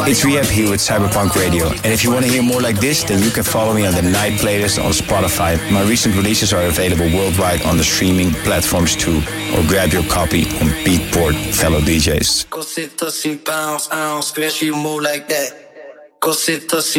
It's Rehab here with Cyberpunk Radio. And if you want to hear more like this, then you can follow me on the Night Playlist on Spotify. My recent releases are available worldwide on the streaming platforms too. Or grab your copy on Beatport, fellow DJs. Go sit to see bounce, ounce, girl, she move like that. Go sit to see